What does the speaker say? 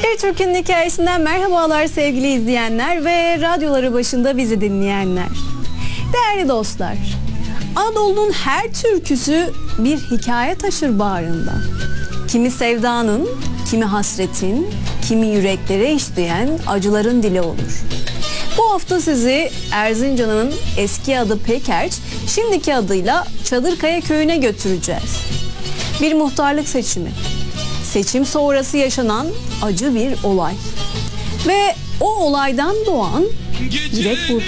Bir Türk'ün hikayesinden merhabalar sevgili izleyenler ve radyoları başında bizi dinleyenler. Değerli dostlar, Anadolu'nun her türküsü bir hikaye taşır bağrında. Kimi sevdanın, kimi hasretin, kimi yüreklere işleyen acıların dili olur. Bu hafta sizi Erzincan'ın eski adı Pekerç, şimdiki adıyla Çadırkaya köyüne götüreceğiz. Bir muhtarlık seçimi. Seçim sonrası yaşanan acı bir olay. Ve o olaydan doğan yürek burkan